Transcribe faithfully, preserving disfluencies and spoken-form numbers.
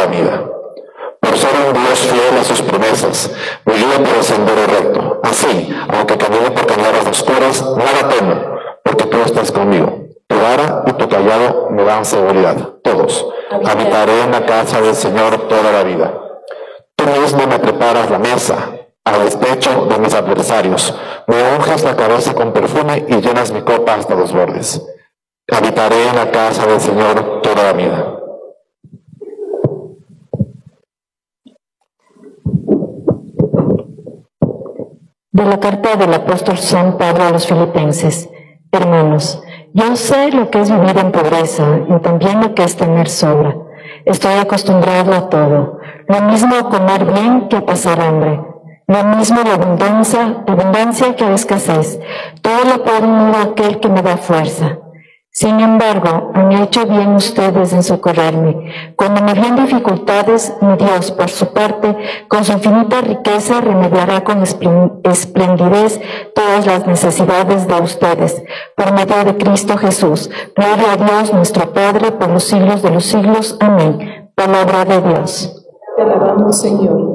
la vida. Por ser un Dios fiel a sus promesas, me guía por el sendero recto. Así, aunque camine por cañadas oscuras, nada temo, porque tú estás conmigo. Tu vara y tu callado me dan seguridad. Todos. Habitaré en la casa del Señor toda la vida. Tú mismo me preparas la mesa, al despecho de mis adversarios. Me unges la cabeza con perfume y llenas mi copa hasta los bordes. Habitaré en la casa del Señor toda la vida. De la carta del apóstol San Pablo a los Filipenses. Hermanos, yo sé lo que es vivir en pobreza y también lo que es tener sobra. Estoy acostumbrado a todo. Lo mismo a comer bien que a pasar hambre. Lo mismo la abundancia, abundancia que la escasez. Todo lo puedo unir a aquel que me da fuerza. Sin embargo, han hecho bien ustedes en socorrerme. Cuando me ven dificultades, mi Dios, por su parte, con su infinita riqueza, remediará con esplendidez todas las necesidades de ustedes, por medio de Cristo Jesús. Gloria a Dios, nuestro Padre, por los siglos de los siglos. Amén. Palabra de Dios. Te alabamos, Señor.